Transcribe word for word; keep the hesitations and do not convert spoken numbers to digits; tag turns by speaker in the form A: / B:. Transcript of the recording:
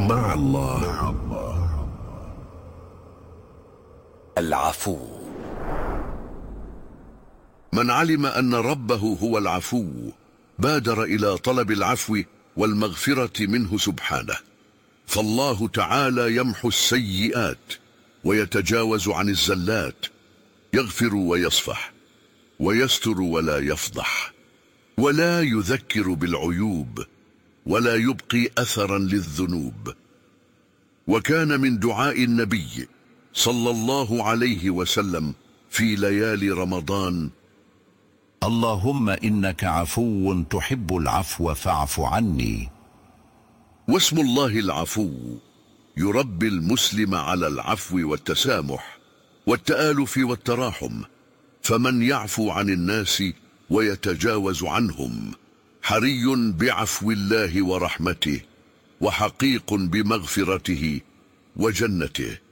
A: مع الله.
B: العفو.
C: من علم أن ربه هو العفو بادر إلى طلب العفو والمغفرة منه سبحانه، فالله تعالى يمحو السيئات ويتجاوز عن الزلات، يغفر ويصفح ويستر ولا يفضح، ولا يذكر بالعيوب ولا يبقي أثرا للذنوب. وكان من دعاء النبي صلى الله عليه وسلم في ليالي رمضان:
D: اللهم إنك عفو تحب العفو فاعف عني.
C: واسم الله العفو يربي المسلم على العفو والتسامح والتآلف والتراحم، فمن يعفو عن الناس ويتجاوز عنهم حري بعفو الله ورحمته، وحقيق بمغفرته وجنته.